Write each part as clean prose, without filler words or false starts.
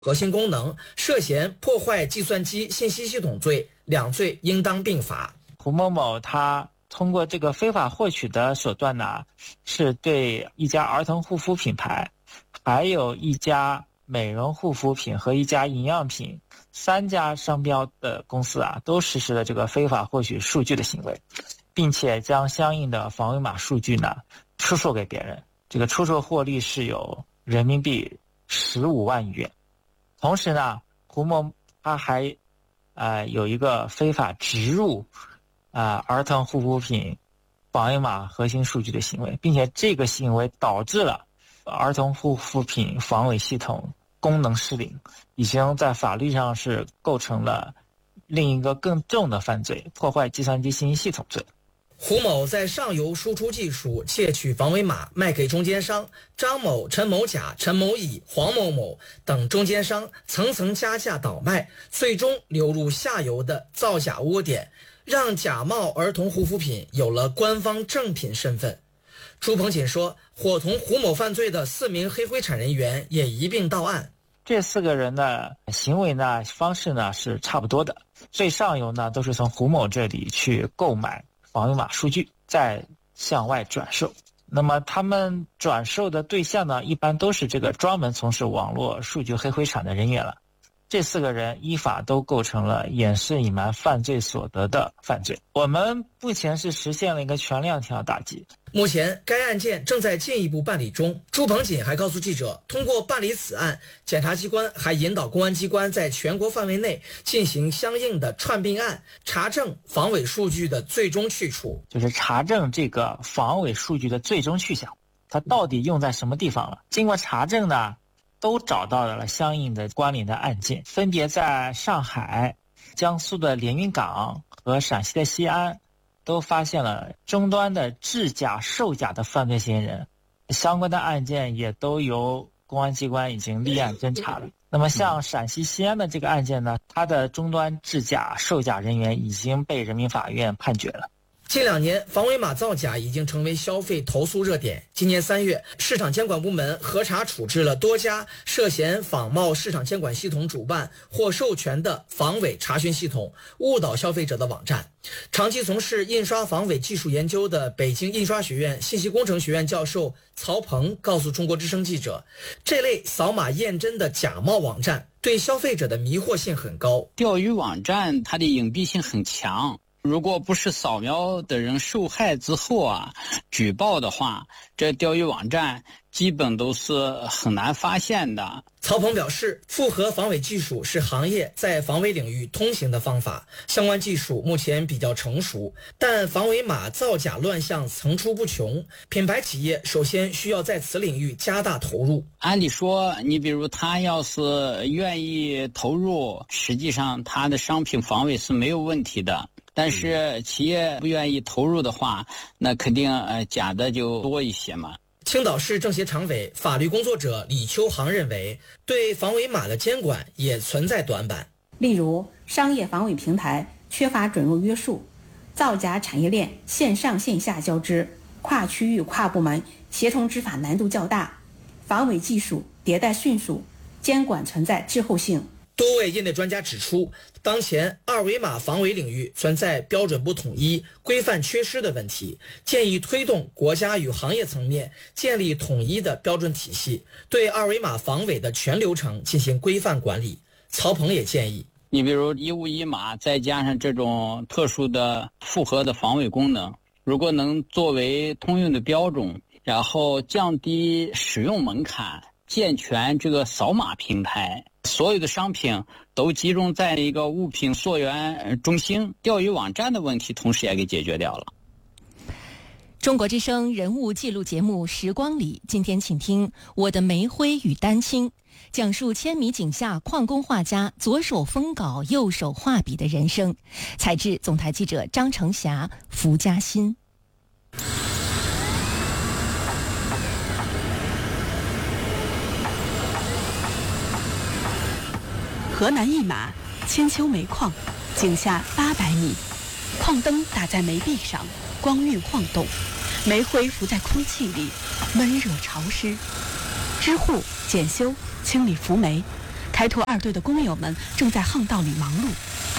核心功能，涉嫌破坏计算机信息系统罪，2罪应当并罚。 胡某某他通过这个非法获取的手段呢，是对一家儿童护肤品牌，还有一家美容护肤品和一家营养品3家商标的公司都实施了这个非法获取数据的行为，并且将相应的防伪码数据呢出售给别人，这个出售获利是有人民币15万余元。同时呢，胡某他还有一个非法植入儿童护肤品防伪码核心数据的行为，并且这个行为导致了儿童护肤品防伪系统功能失灵，已经在法律上是构成了另一个更重的犯罪，破坏计算机信息系统罪。 胡某在上游输出技术窃取防伪码卖给中间商张某、陈某甲、陈某乙、黄某某等中间商，层层加价倒卖，最终流入下游的造假窝点，让假冒儿童护肤品有了官方正品身份。朱鹏锦说，伙同胡某犯罪的4名黑灰产人员也一并到案。 这4个人的行为呢、方式呢是差不多的，最上游呢都是从胡某这里去购买防伪码数据，再向外转售。那么他们转售的对象呢，一般都是这个专门从事网络数据黑灰产的人员了。这4个人依法都构成了掩饰隐瞒犯罪所得的犯罪。我们目前是实现了一个全链条打击。 目前该案件正在进一步办理中。朱鹏锦还告诉记者，通过办理此案，检察机关还引导公安机关在全国范围内进行相应的串并案，查证防伪数据的最终去处， 就是查证这个防伪数据的最终去向，它到底用在什么地方了。经过查证呢，都找到了相应的关联的案件，分别在上海、江苏的连云港和陕西的西安都发现了终端的制假售假的犯罪嫌疑人，相关的案件也都由公安机关已经立案侦查了。那么像陕西西安的这个案件呢，它的终端制假售假人员已经被人民法院判决了。 近2年，防伪码造假已经成为消费投诉热点。今年3月，市场监管部门核查处置了多家涉嫌仿冒市场监管系统主办或授权的防伪查询系统，误导消费者的网站。长期从事印刷防伪技术研究的北京印刷学院信息工程学院教授曹鹏告诉中国之声记者，这类扫码验真的假冒网站对消费者的迷惑性很高。 钓鱼网站它的隐蔽性很强，如果不是扫描的人受害之后举报的话，这钓鱼网站基本都是很难发现的。 曹鹏表示，复合防伪技术是行业在防伪领域通行的方法，相关技术目前比较成熟，但防伪码造假乱象层出不穷，品牌企业首先需要在此领域加大投入。 按理说，你比如他要是愿意投入，实际上他的商品防伪是没有问题的。但是企业不愿意投入的话，那肯定假的就多一些嘛。 青岛市政协常委、法律工作者李秋航认为，对防伪码的监管也存在短板。 例如，商业防伪平台缺乏准入约束，造假产业链线上线下交织，跨区域、跨部门协同执法难度较大，防伪技术迭代迅速，监管存在滞后性。 多位业内专家指出，当前二维码防伪领域存在标准不统一、规范缺失的问题，建议推动国家与行业层面建立统一的标准体系，对二维码防伪的全流程进行规范管理。曹鹏也建议， 你比如一物一码，再加上这种特殊的复合的防伪功能，如果能作为通用的标准，然后降低使用门槛，健全这个扫码平台，所有的商品都集中在一个物品溯源中心，钓鱼网站的问题同时也给解决掉了。 中国之声人物记录节目《时光里》，今天请听《我的煤灰与丹青》，讲述千米井下矿工画家左手封稿右手画笔的人生。采制总台记者张成霞、福嘉欣。 河南一马千秋煤矿，井下800米，矿灯打在煤壁上，光晕晃动，煤灰浮在空气里，闷热潮湿。支护、检修、清理浮煤， 开拓2队的工友们正在巷道里忙碌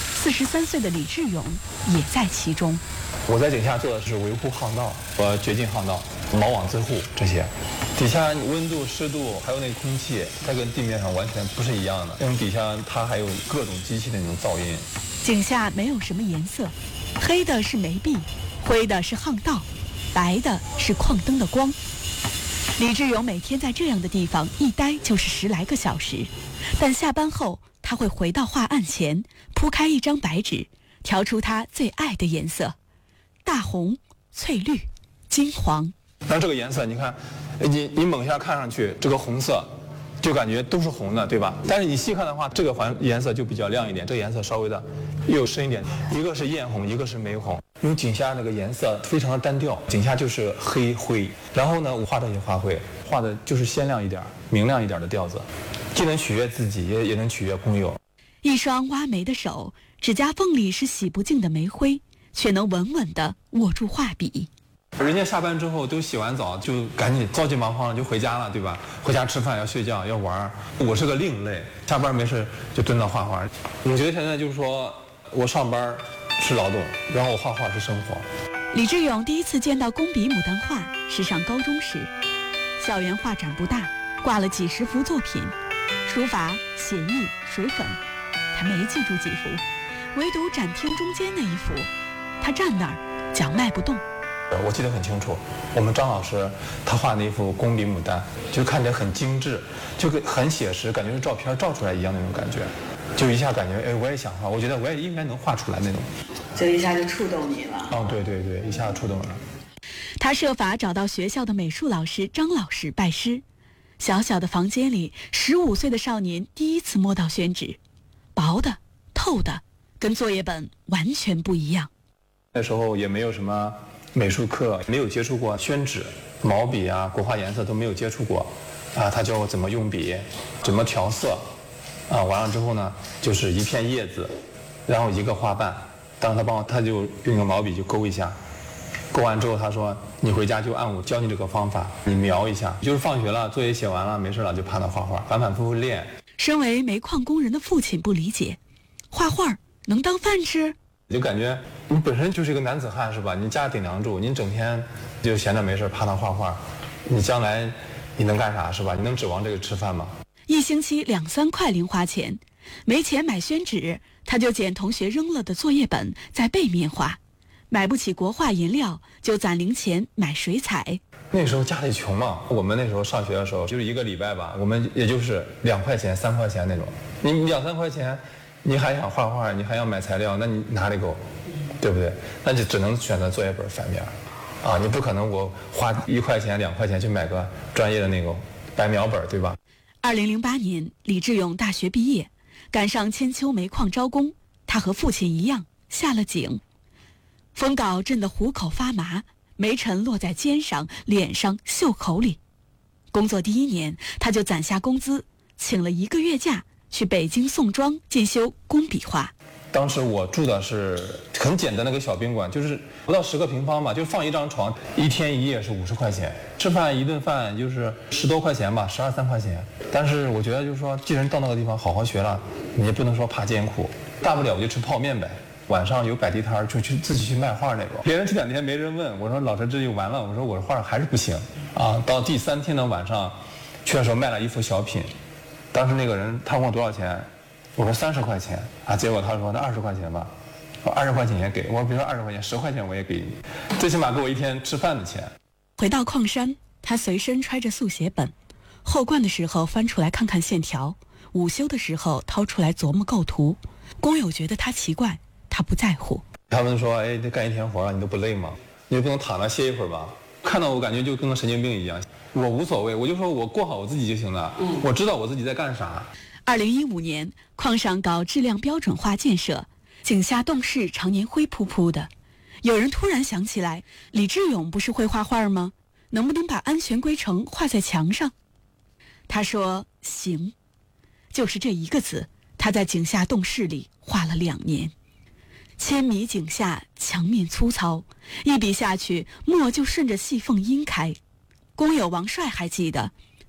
，43岁的李志勇也在其中。 我在井下做的是维护巷道和掘进巷道、锚网自护这些。底下温度、湿度还有那个空气，它跟地面上完全不是一样的。因为底下它还有各种机器的那种噪音。 井下没有什么颜色，黑的是煤壁，灰的是巷道，白的是矿灯的光。李志勇每天在这样的地方一待就是10来个小时，但下班后他会回到画案前，铺开一张白纸，调出他最爱的颜色：大红、翠绿、金黄。 那这个颜色，你看，你猛下看上去，这个红色就感觉都是红的，对吧？但是你细看的话，这个颜色就比较亮一点，这个颜色稍微的又深一点。一个是艳红，一个是玫红。因为井下那个颜色非常的单调，井下就是黑灰。然后呢，我画这些花卉，画的就是鲜亮一点、明亮一点的调子，既能取悦自己，也能取悦工友。 一双挖煤的手，指甲缝里是洗不净的煤灰，却能稳稳地握住画笔。 人家下班之后都洗完澡，就赶紧着急忙慌就回家了，对吧？回家吃饭要睡觉要玩。我是个另类，下班没事就蹲那画画。我觉得现在就是说我上班是劳动，然后我画画是生活。 李志勇第一次见到工笔牡丹画是上高中时，校园画展不大，挂了几十幅作品，书法、写意、水粉，他没记住几幅，唯独展厅中间那一幅，他站那儿脚迈不动。 我记得很清楚，我们张老师他画那幅工笔牡丹，就看起来很精致，就很写实，感觉是照片照出来一样那种感觉，就一下感觉我也想画，我觉得我也应该能画出来那种， 就一下就触动你了。 哦，对对对，一下触动了。 他设法找到学校的美术老师张老师拜师。小小的房间里，15岁的少年第一次摸到宣纸，薄的、透的，跟作业本完全不一样。 那时候也没有什么美术课，没有接触过宣纸、毛笔啊、国画颜色都没有接触过，他教我怎么用笔，怎么调色，完了之后呢，就是一片叶子，然后一个花瓣，当时他就用个毛笔就勾一下，勾完之后他说你回家就按我教你这个方法，你描一下，就是放学了作业写完了没事了就趴那画画，反反复复练。 身为煤矿工人的父亲不理解，画画能当饭吃？ 就感觉你本身就是一个男子汉是吧？你家顶梁柱，你整天就闲着没事趴那画画，你将来你能干啥是吧？你能指望这个吃饭吗？ 一星期2、3块零花钱，没钱买宣纸，他就捡同学扔了的作业本在背面画；买不起国画颜料，就攒零钱买水彩。 那时候家里穷嘛，我们那时候上学的时候就是1个礼拜吧，我们也就是2块钱、3块钱那种。你2、3块钱。你还想画画，你还要买材料，那你哪里够，对不对？那就只能选择作业本翻面，你不可能我花1块钱、2块钱去买个专业的那个白描本，对吧 ？2008年，李志勇大学毕业，赶上千秋煤矿招工，他和父亲一样下了井。风镐震得虎口发麻，煤尘落在肩上、脸上、袖口里。工作第1年，他就攒下工资，请了1个月假。去北京宋庄进修工笔画。 当时我住的是很简单的一个小宾馆，就是不到10个平方嘛，就放1张床，1天1夜是50块钱，吃饭1顿饭就是10多块钱吧，12、13块钱。但是我觉得就是说，既然到那个地方好好学了，你也不能说怕艰苦，大不了我就吃泡面呗。晚上有摆地摊就去自己去卖画那种，连着这2天没人问，我说老师这就完了，我说我画还是不行到第3天的晚上，去的时候卖了一幅小品。当时那个人他问我多少钱，我说30块钱结果他说那20块钱吧，我20块钱也给我，比如说20块钱、10块钱我也给你，最起码给我1天吃饭的钱。 回到矿山，他随身揣着速写本，后灌的时候翻出来看看线条，午休的时候掏出来琢磨构图。工友觉得他奇怪，他不在乎。 他们说这干1天活了你都不累吗？你就不能躺那歇一会儿吧？看到我感觉就跟个神经病一样。我无所谓，我就说我过好我自己就行了。我知道我自己在干啥。 2015年，矿上搞质量标准化建设，井下洞室常年灰扑扑的。有人突然想起来，李志勇不是会画画吗？能不能把安全规程画在墙上？他说行，就是这1个字，他在井下洞室里画了2年。千米井下，墙面粗糙，一笔下去，墨就顺着细缝晕开。工友王帅还记得，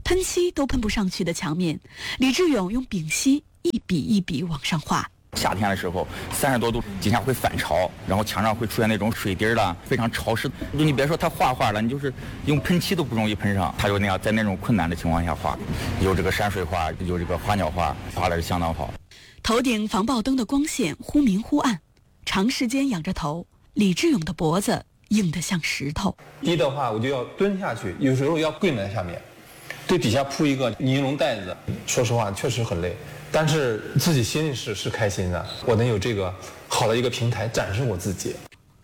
喷漆都喷不上去的墙面，李志勇用丙烯一笔一笔往上画。 夏天的时候30多度，几下会反潮，然后墙上会出现那种水滴了，非常潮湿。就你别说他画画了，你就是用喷漆都不容易喷上。他就那样在那种困难的情况下画，有这个山水画，有这个花鸟画，画的是相当好。 头顶防爆灯的光线忽明忽暗，长时间仰着头，李志勇的脖子硬得像石头。 低的话我就要蹲下去，有时候要跪在下面，对底下铺一个尼龙袋子。说实话确实很累，但是自己心里是开心的，我能有这个好的一个平台展示我自己。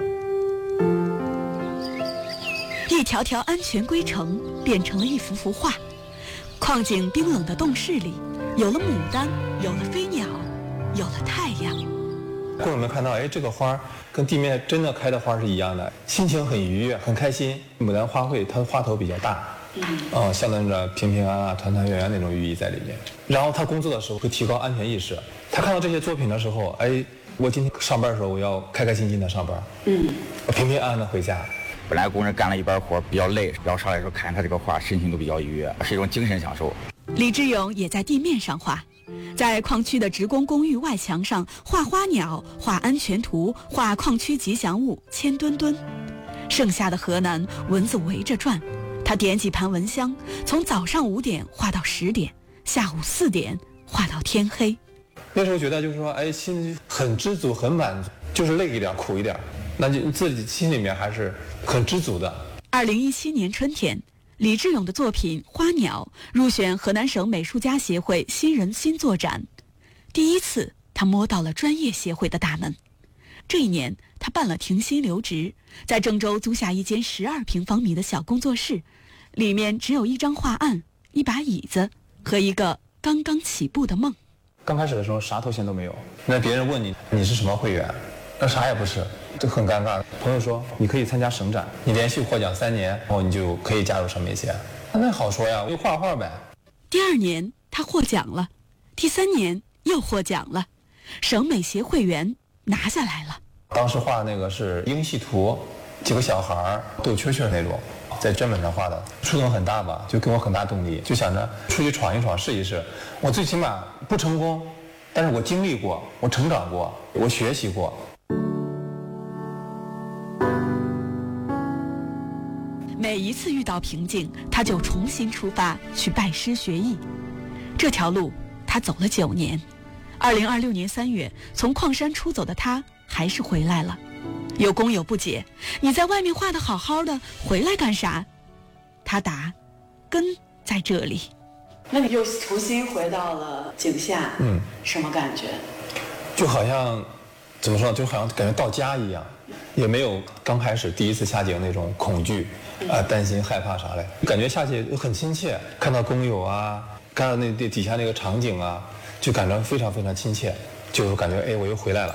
一条条安全归程变成了一幅幅画，矿井冰冷的洞室里有了牡丹，有了飞鸟，有了太阳。 观众们看到，这个花跟地面真的开的花是一样的，心情很愉悦，很开心。牡丹花卉它的花头比较大，象征着平平安安、团团圆圆那种寓意在里面。然后他工作的时候会提高安全意识。他看到这些作品的时候，我今天上班的时候我要开开心心的上班，我平平安安的回家。 本来工人干了一半活比较累，然后上来的时候看他这个画，心情都比较愉悦，是一种精神享受。 李志勇也在地面上画，在矿区的职工公寓外墙上画花鸟，画安全图，画矿区吉祥物千吨吨。盛夏的河南，蚊子围着转，他点几盘蚊香，从早上5点画到10点，下午4点画到天黑。 那时候觉得就是说，心里很知足，很满足，就是累一点，苦一点，那就自己心里面还是很知足的。 2017年春天，李志勇的作品《花鸟》入选河南省美术家协会新人新作展，第一次他摸到了专业协会的大门。这一年，他办了停薪留职，在郑州租下一间12平方米的小工作室，里面只有一张画案、一把椅子和一个刚刚起步的梦。 刚开始的时候啥头衔都没有，那别人问你是什么会员，那啥也不是，就很尴尬。朋友说你可以参加省展，你连续获奖3年，然后你就可以加入省美协。那好说呀，我就画画呗。 第2年他获奖了，第3年又获奖了，省美协会员拿下来了。 当时画的那个是英系图，几个小孩斗蛐蛐那种，在砧板上画的，触动很大吧，就给我很大动力，就想着出去闯一闯，试一试。我最起码不成功，但是我经历过，我成长过，我学习过。 每一次遇到瓶颈，他就重新出发去拜师学艺。这条路他走了9年。2026年3月，从矿山出走的他还是回来了。有工友不解：“你在外面画得好好的，回来干啥？”他答：“根在这里。” 那你又重新回到了井下，什么感觉？ 就好像怎么说，就好像感觉到家一样，也没有刚开始第一次下井那种恐惧担心害怕啥嘞，感觉下去很亲切，看到工友啊，看到那底下那个场景啊，就感觉非常非常亲切，就感觉我又回来了。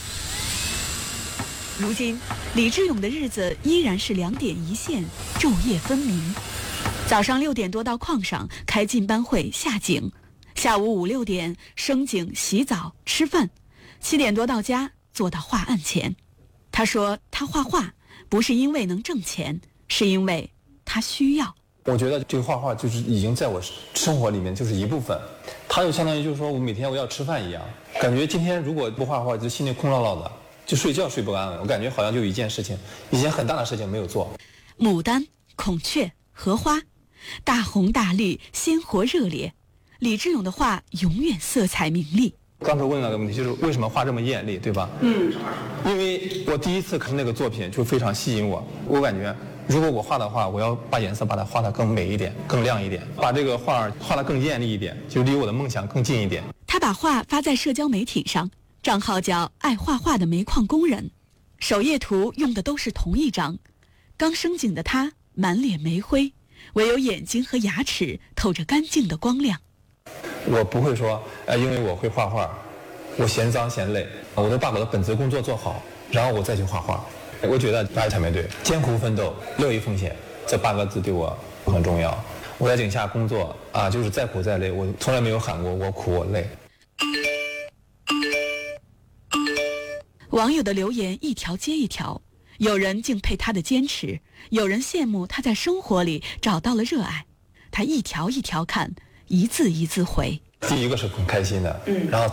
如今，李志勇的日子依然是2点一线，昼夜分明。早上6点多到矿上开进班会下井，下午5、6点升井洗澡吃饭，7点多到家坐到画案前。他说他画画不是因为能挣钱，是因为他需要。 我觉得这个画画就是已经在我生活里面就是一部分，它就相当于就是说我每天我要吃饭一样，感觉今天如果不画画就心里空落落的，就睡觉睡不安稳，我感觉好像就有一件事情，一件很大的事情没有做。 牡丹、孔雀、荷花，大红大绿，鲜活热烈。李志勇的画永远色彩明丽。 刚才问了个问题，就是为什么画这么艳丽，对吧？因为我第一次看那个作品就非常吸引我，我感觉如果我画的话，我要把颜色把它画得更美一点，更亮一点，把这个画画得更艳丽一点，就离我的梦想更近一点。 他把画发在社交媒体上，账号叫爱画画的煤矿工人，首页图用的都是同一张。刚升井的他满脸煤灰，唯有眼睛和牙齿透着干净的光亮。 我不会说因为我会画画我嫌脏嫌累，我都把我的本职工作做好，然后我再去画画。我觉得8个产业队艰苦奋斗，乐于奉献，这8个字对我很重要。我在井下工作就是再苦再累，我从来没有喊过我苦我累。 网友的留言一条接一条，有人敬佩他的坚持，有人羡慕他在生活里找到了热爱。 他一条一条看，一字一字回。 第一个是很开心的，然后